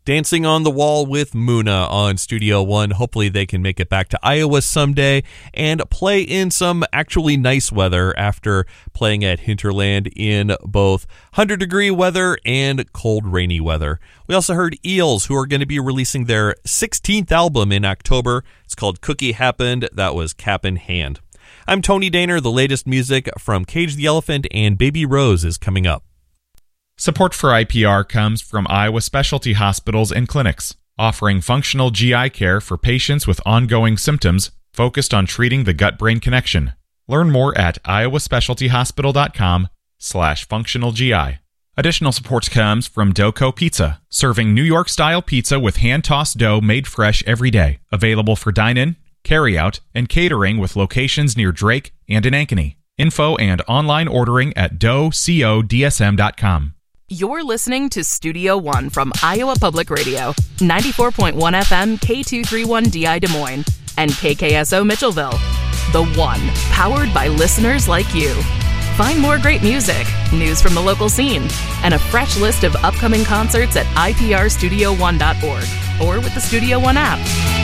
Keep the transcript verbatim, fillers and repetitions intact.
Dancing on the Wall with Muna on Studio One. Hopefully they can make it back to Iowa someday and play in some actually nice weather after playing at Hinterland in both one hundred degree weather and cold, rainy weather. We also heard Eels, who are going to be releasing their sixteenth album in October. It's called Cookie Happened. That was Cap in Hand. I'm Tony Daner. The latest music from Cage the Elephant and Baby Rose is coming up. Support for I P R comes from Iowa Specialty Hospitals and Clinics, offering functional G I care for patients with ongoing symptoms focused on treating the gut-brain connection. Learn more at iowaspecialtyhospital.com slash functional GI. Additional support comes from Doco Pizza, serving New York-style pizza with hand-tossed dough made fresh every day. Available for dine-in, carry-out, and catering with locations near Drake and in Ankeny. Info and online ordering at dough co d s m dot com. You're listening to Studio One from Iowa Public Radio, ninety-four point one F M K two thirty-one D I Des Moines, and K K S O Mitchellville. The One, powered by listeners like you. Find more great music, news from the local scene, and a fresh list of upcoming concerts at I P R studio one dot org or with the Studio One app.